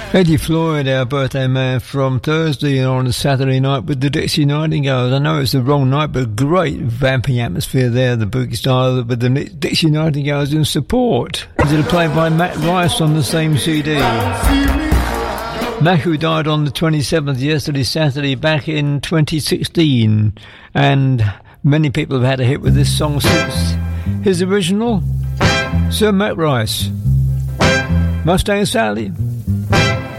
Eddie Floyd, our birthday man, from Thursday on a Saturday night with the Dixie Nightingales. I know it's the wrong night, but great vamping atmosphere there, the boogie style with the Dixie Nightingales in support. It was played by Matt Rice on the same CD. Mac, who died on the 27th, yesterday, Saturday, back in 2016. And many people have had a hit with this song since. His original, Sir Matt Rice. Mustang Sally.